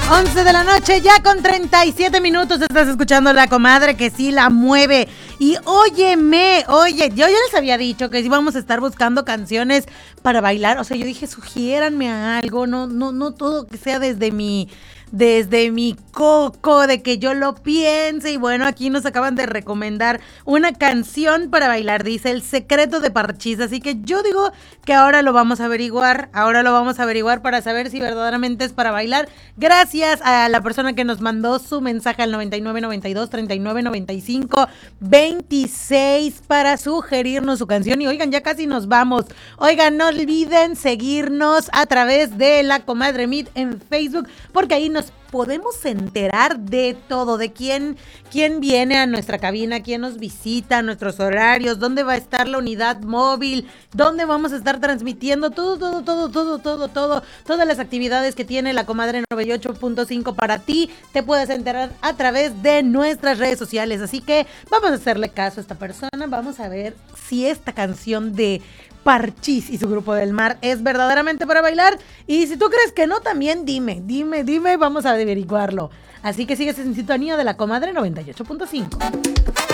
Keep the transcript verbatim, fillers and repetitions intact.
once de la noche, ya con treinta y siete minutos, estás escuchando La Comadre que sí la mueve. Y óyeme, oye, yo ya les había dicho que íbamos a estar buscando canciones para bailar. O sea, yo dije, sugiéranme algo, no, no, no todo que sea desde mi... desde mi coco, de que yo lo piense. Y bueno, aquí nos acaban de recomendar una canción para bailar, dice El Secreto de Parchís. Así que yo digo que ahora lo vamos a averiguar, ahora lo vamos a averiguar para saber si verdaderamente es para bailar. Gracias a la persona que nos mandó su mensaje al noventa y nueve noventa y dos treinta y nueve noventa y cinco veintiséis para sugerirnos su canción. Y oigan, ya casi nos vamos. Oigan, no olviden seguirnos a través de La Comadre Meet en Facebook, porque ahí nos podemos enterar de todo, de quién, quién viene a nuestra cabina, quién nos visita, nuestros horarios, dónde va a estar la unidad móvil, dónde vamos a estar transmitiendo, todo, todo, todo, todo, todo, todo, todas las actividades que tiene La Comadre noventa y ocho punto cinco para ti, te puedes enterar a través de nuestras redes sociales. Así que vamos a hacerle caso a esta persona, vamos a ver si esta canción de Parchís y su Grupo del Mar es verdaderamente para bailar. Y si tú crees que no, también dime, dime, dime, vamos a averiguarlo. Así que sigues en sintonía de La Comadre noventa y ocho punto cinco.